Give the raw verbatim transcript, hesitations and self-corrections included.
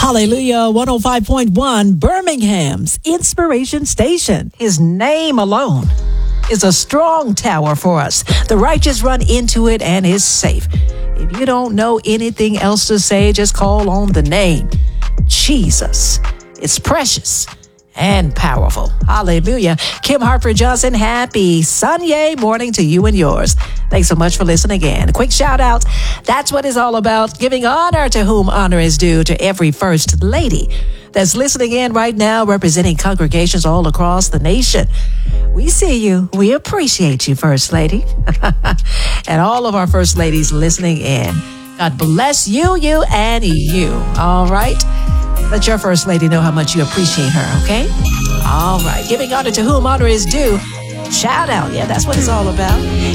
Hallelujah, one oh five point one, Birmingham's Inspiration Station. His name alone is a strong tower for us. The righteous run into it and is safe. If you don't know anything else to say, just call on the name Jesus. It's precious and powerful. Hallelujah. Kim Harper Johnson, happy Sunday morning to you and yours. Thanks so much for listening again. A quick shout out. That's what it's all about. Giving honor to whom honor is due, to every first lady that's listening in right now, representing congregations all across the nation. We see you. We appreciate you, First Lady. And all of our First Ladies listening in. God bless you, you, and you. All right. Let your First Lady know how much you appreciate her, okay? All right. Giving honor to whom honor is due. Shout out. Yeah, that's what it's all about.